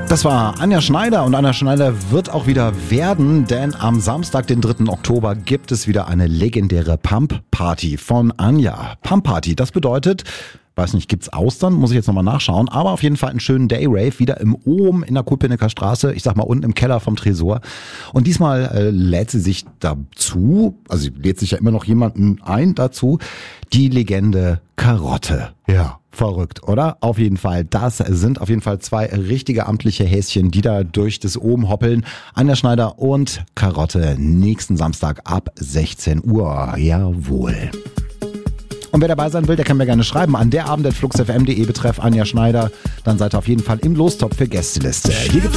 Das war Anja Schneider und Anja Schneider wird auch wieder werden, denn am Samstag, den 3. Oktober, gibt es wieder eine legendäre Pump-Party von Anja. Pump-Party, das bedeutet, weiß nicht, gibt's Austern? Muss ich jetzt nochmal nachschauen. Aber auf jeden Fall einen schönen Day-Rave wieder im Ohm in der Kulpenecker Straße. Ich sag mal unten im Keller vom Tresor. Und diesmal lädt sie sich dazu, also sie lädt sich ja immer noch jemanden ein dazu, die Legende Karotte. Ja, verrückt, oder? Auf jeden Fall. Das sind auf jeden Fall zwei richtige amtliche Häschen, die da durch das Ohm hoppeln. Anja Schneider und Karotte nächsten Samstag ab 16 Uhr. Jawohl. Und wer dabei sein will, der kann mir gerne schreiben an derabend@fluxfm.de betreff Anja Schneider. Dann seid ihr auf jeden Fall im Lostopf für Gästeliste. Hier gibt's